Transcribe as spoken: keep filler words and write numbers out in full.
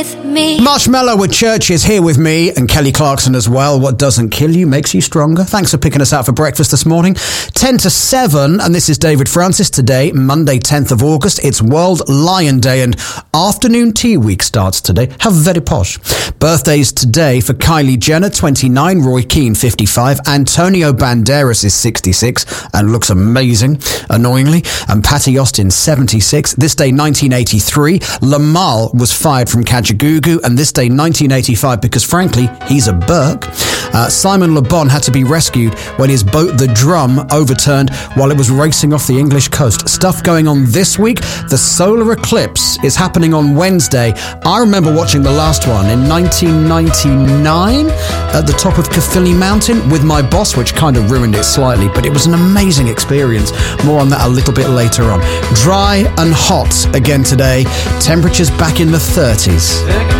with me. Marshmallow with Churches here with me, and Kelly Clarkson as well. What doesn't kill you makes you stronger. Thanks for picking us out for breakfast this morning. ten to seven, and this is David Francis. Today, Monday, tenth of August. It's World Lion Day, and afternoon tea week starts today. How very posh. Birthdays today for Kylie Jenner, twenty-nine, Roy Keane, fifty-five, Antonio Banderas is sixty-six and looks amazing, annoyingly, and Patty Austin, seventy-six. This day, nineteen eighty-three, Lamal was fired from Kajagoogoo, and this day, nineteen eighty-five, because frankly, he's a Burke. Uh, Simon Le Bon had to be rescued when his boat, the Drum, overturned while it was racing off the English coast. Stuff going on this week. The solar eclipse is happening on Wednesday. I remember watching the last one in nineteen ninety-nine at the top of Caerphilly Mountain with my boss, which kind of ruined it slightly, but it was an amazing experience. More on that a little bit later on. Dry and hot again today. Temperatures back in the thirties.